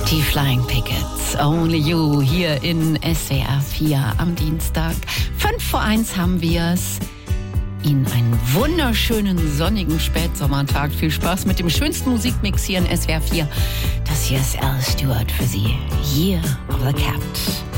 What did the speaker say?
Die Flying Pickets, Only You, hier in SWR 4 am Dienstag. 5:05 haben wir's. Ihnen einen wunderschönen, sonnigen Spätsommertag. Viel Spaß mit dem schönsten Musikmix hier in SWR 4. Das hier ist Al Stewart für Sie. Year of the Cat.